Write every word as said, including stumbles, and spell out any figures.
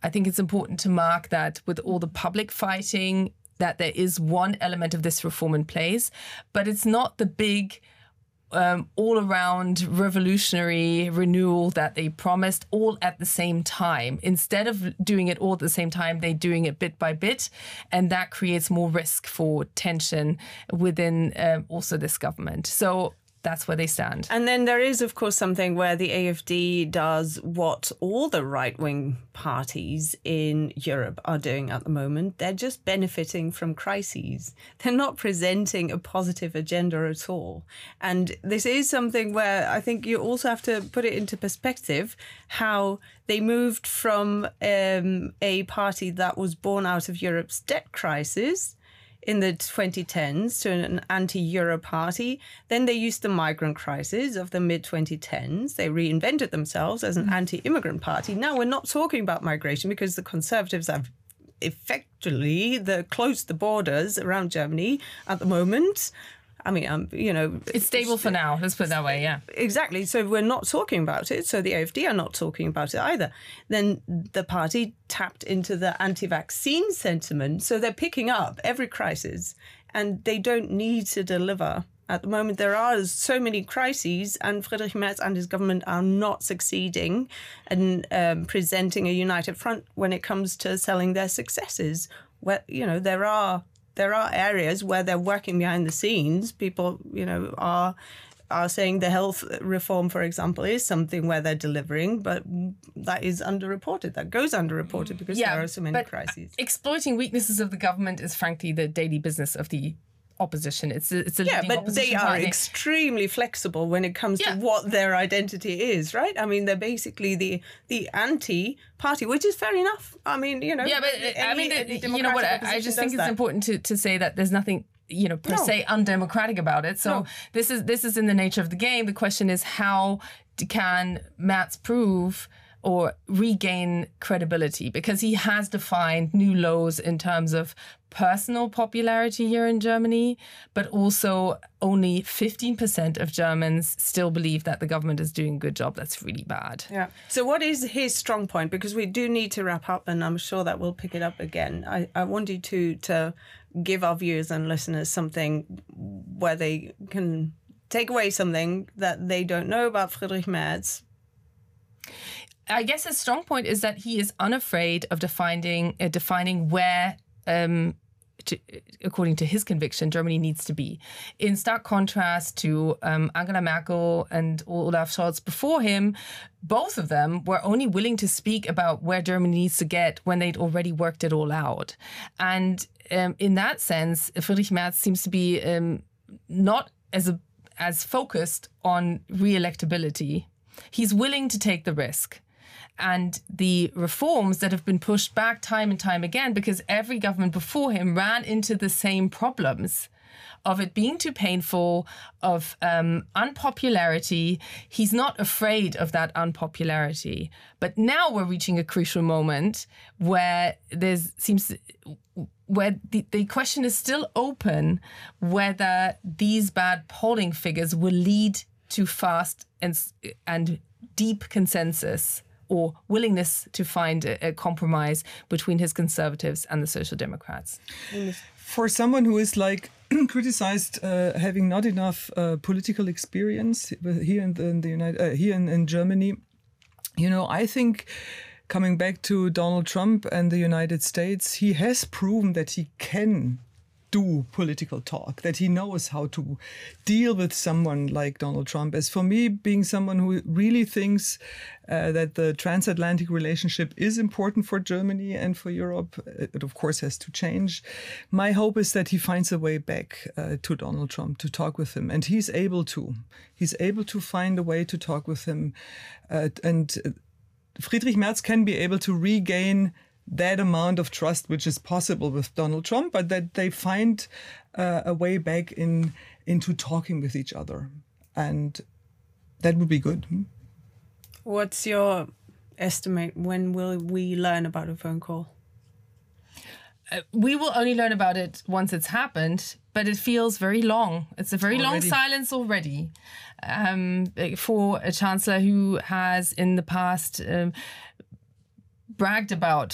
I think it's important to mark that with all the public fighting, that there is one element of this reform in place, but it's not the big Um, all-around revolutionary renewal that they promised all at the same time. Instead of doing it all at the same time, they're doing it bit by bit, and that creates more risk for tension within um, also this government. So that's where they stand. And then there is, of course, something where the A F D does what all the right-wing parties in Europe are doing at the moment. They're just benefiting from crises. They're not presenting a positive agenda at all. And this is something where I think you also have to put it into perspective, how they moved from um, a party that was born out of Europe's debt crisis in the twenty tens to an anti-Euro party. Then they used the migrant crisis of the mid twenty tens. They reinvented themselves as an anti-immigrant party. Now we're not talking about migration because the Conservatives have effectively the, closed the borders around Germany at the moment. I mean, um, you know... It's stable for now, let's put it that way, yeah. Exactly. So we're not talking about it. So the A F D are not talking about it either. Then the party tapped into the anti-vaccine sentiment. So they're picking up every crisis and they don't need to deliver. At the moment, there are so many crises and Friedrich Merz and his government are not succeeding in um, presenting a united front when it comes to selling their successes. Where, you know, there are... There are areas where they're working behind the scenes. People, you know, are are saying the health reform, for example, is something where they're delivering, but that is underreported. That goes underreported because yeah, there are so many but crises. Exploiting weaknesses of the government is, frankly, the daily business of the opposition. It's a, it's a yeah, but they are party. extremely flexible when it comes yeah. to what their identity is, right? I mean, they're basically the the anti-party, which is fair enough. I mean, you know. Yeah, but any, I mean, the, you know what? I, I just think it's that. important to to say that there's nothing, you know, per no. se undemocratic about it. So no. this is this is in the nature of the game. The question is, how can Merz prove or regain credibility, because he has defined new lows in terms of personal popularity here in Germany, but also only fifteen percent of Germans still believe that the government is doing a good job. That's really bad. Yeah. So what is his strong point? Because we do need to wrap up, and I'm sure that we'll pick it up again. I, I want you to, to give our viewers and listeners something where they can take away something that they don't know about Friedrich Merz. I guess his strong point is that he is unafraid of defining uh, defining where, um, to, according to his conviction, Germany needs to be. In stark contrast to um, Angela Merkel and Olaf Scholz before him, both of them were only willing to speak about where Germany needs to get when they'd already worked it all out. And um, in that sense, Friedrich Merz seems to be um, not as a, as focused on re-electability. He's willing to take the risk. And the reforms that have been pushed back time and time again, because every government before him ran into the same problems of it being too painful, of um, unpopularity. He's not afraid of that unpopularity. But now we're reaching a crucial moment where there's seems where the, the question is still open whether these bad polling figures will lead to fast and and deep consensus or willingness to find a, a compromise between his Conservatives and the Social Democrats. For someone who is like criticized uh, having not enough uh, political experience here in the, in the United uh, here in, in Germany, you know, I think coming back to Donald Trump and the United States, he has proven that he can do political talk, that he knows how to deal with someone like Donald Trump. As for me, being someone who really thinks uh, that the transatlantic relationship is important for Germany and for Europe, it of course has to change. My hope is that he finds a way back uh, to Donald Trump to talk with him. And he's able to. He's able to find a way to talk with him. Uh, and Friedrich Merz can be able to regain that amount of trust which is possible with Donald Trump, but that they find uh, a way back in into talking with each other. And that would be good. What's your estimate? When will we learn about a phone call? Uh, we will only learn about it once it's happened, but it feels very long. It's a very already. long silence already um, for a chancellor who has in the past um, bragged about